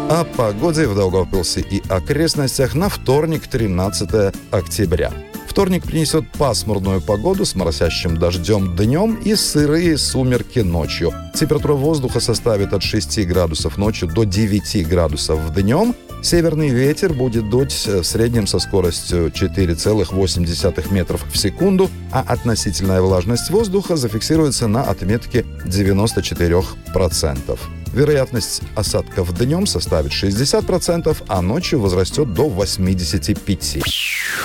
О погоде в Даугавпилсе и окрестностях на вторник, 13 октября. Вторник принесет пасмурную погоду с моросящим дождем днем и сырые сумерки ночью. Температура воздуха составит от 6 градусов ночью до 9 градусов днем. Северный ветер будет дуть в среднем со скоростью 4,8 метров в секунду, а относительная влажность воздуха зафиксируется на отметке 94%. Вероятность осадков днем составит 60%, а ночью возрастет до 85%.